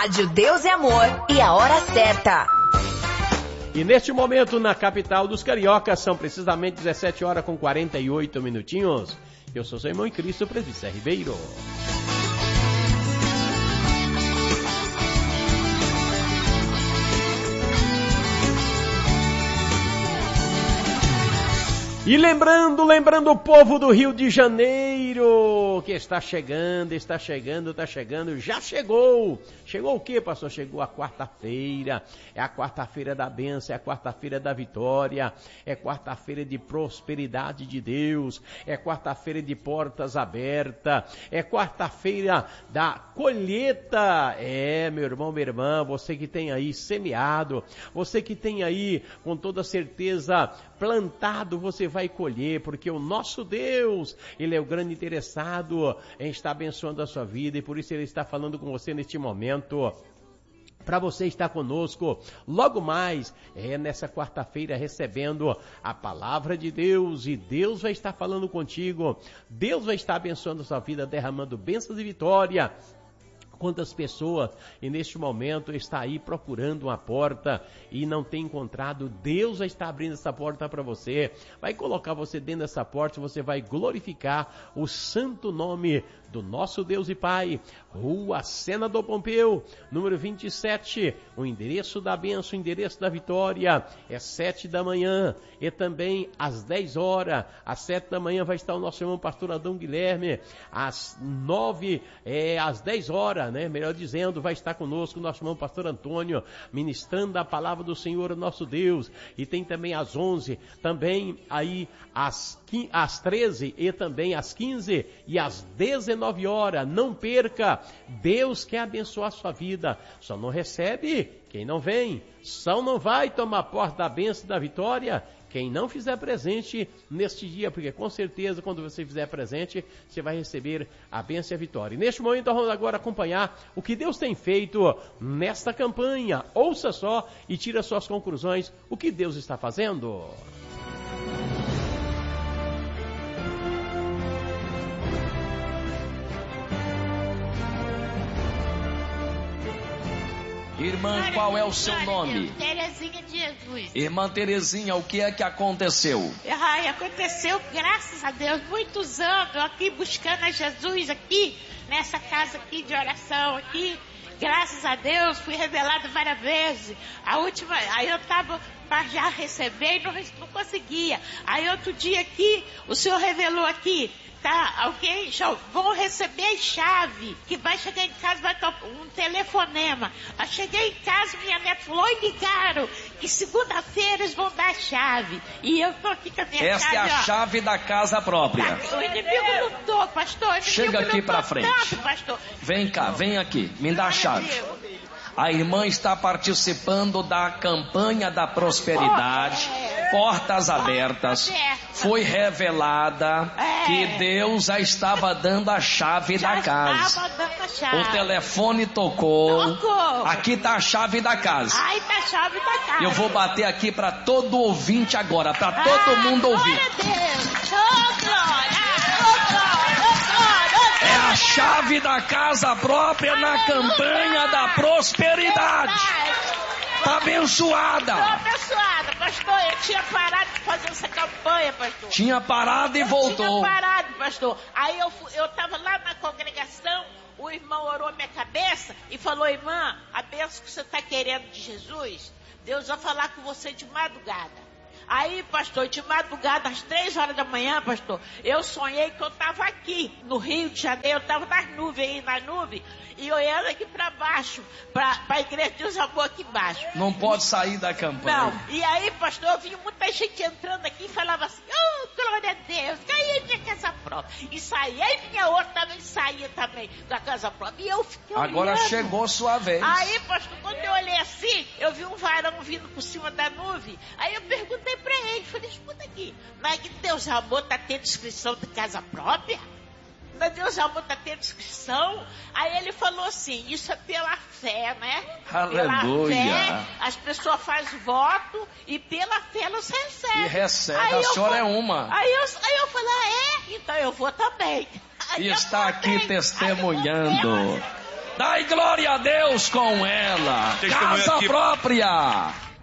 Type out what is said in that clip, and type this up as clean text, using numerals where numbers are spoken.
Rádio Deus é Amor e a hora certa. E neste momento, na capital dos cariocas, são precisamente 17 horas com 48 minutinhos. Eu sou seu irmão em Cristo, Presbítero Ribeiro. E lembrando o povo do Rio de Janeiro, que está chegando, já chegou. Chegou o quê, pastor? Chegou a quarta-feira, é a quarta-feira da bênção, é a quarta-feira da vitória, é quarta-feira de prosperidade de Deus, é quarta-feira de portas abertas, é quarta-feira da colheita. É, meu irmão, minha irmã, você que tem aí semeado, você que tem aí com toda certeza plantado, você vai colher, porque o nosso Deus, Ele é o grande interessado em estar abençoando a sua vida, e por isso Ele está falando com você neste momento, para você estar conosco logo mais, nessa quarta-feira, recebendo a palavra de Deus, e Deus vai estar falando contigo, Deus vai estar abençoando a sua vida, derramando bênçãos e vitória. Quantas pessoas, e neste momento, está aí procurando uma porta e não tem encontrado, Deus vai estar abrindo essa porta para você, vai colocar você dentro dessa porta, você vai glorificar o santo nome do nosso Deus e Pai. Rua Senador Pompeu, número 27, o endereço da bênção, o endereço da vitória, é 7 da manhã, e também às 10 horas, às 7 da manhã vai estar o nosso irmão pastor Adão Guilherme, às 9, às 10 horas, né? Melhor dizendo, vai estar conosco o nosso irmão pastor Antônio, ministrando a palavra do Senhor, nosso Deus, e tem também às 11, também aí às 13 e também às 15 e às 19 horas, não perca, Deus quer abençoar a sua vida, só não recebe quem não vem, só não vai tomar posse da bênção e da vitória quem não fizer presente neste dia, porque com certeza quando você fizer presente, você vai receber a bênção e a vitória. E neste momento vamos agora acompanhar o que Deus tem feito nesta campanha. Ouça só e tira suas conclusões, o que Deus está fazendo. Irmã, qual é o seu nome? Terezinha de Jesus. Irmã Terezinha, o que é que aconteceu? Aconteceu, graças a Deus, muitos anos aqui buscando a Jesus aqui, nessa casa aqui de oração aqui. Graças a Deus, fui revelado várias vezes. A última, aí eu estava para já receber e não conseguia. Aí outro dia aqui, o Senhor revelou aqui, tá? Alguém já vão receber chave, que vai chegar em casa, vai tocar um telefonema. Eu cheguei em casa, minha neta falou, e ligaram, que segunda-feira eles vão dar a chave. E eu tô aqui com a minha chave. Esta é a chave da casa própria. O inimigo lutou, pastor. Chega aqui para frente. Tanto, pastor. Vem cá, vem aqui, me dá a chave. A irmã está participando da campanha da prosperidade, portas abertas. Foi revelada que Deus já estava dando a chave da casa. O telefone tocou. Aqui está a chave da casa. Aí tá a chave da casa. Eu vou bater aqui para todo ouvinte agora, para todo mundo ouvir. É a chave da casa própria na campanha da prosperidade. Tá abençoada. Tô abençoada, pastor. Eu tinha parado de fazer essa campanha, pastor. Tinha parado e voltou. Tinha parado, pastor. Aí eu tava lá na congregação, o irmão orou minha cabeça e falou, irmã, a bênção que você está querendo de Jesus, Deus vai falar com você de madrugada. Aí, pastor, de madrugada, às 3 horas da manhã, pastor, eu sonhei que eu estava aqui, no Rio de Janeiro, eu estava nas nuvens, e olhando aqui para baixo, para a igreja de Deus Amor aqui embaixo. Não pode sair da campanha. Não, e aí, pastor, eu vi muita gente entrando aqui e falava assim, oh, glória a Deus, caí minha casa própria. E saía, aí minha outra também saía também da casa própria. E eu fiquei Agora olhando. chegou sua vez. Aí, pastor, quando eu olhei assim, eu vi um varão vindo por cima da nuvem. Aí eu perguntei pra ele, falei, escuta aqui, não é que Deus Amor tá tendo inscrição de casa própria? Não é Deus Amor tá tendo inscrição? Aí ele falou assim, isso é pela fé, né? Aleluia. Pela fé, as pessoas fazem voto e pela fé elas recebem. E recebe, aí a senhora é uma. Aí eu falei, então eu vou também. E está aqui testemunhando. Dai glória a Deus com ela. Casa própria.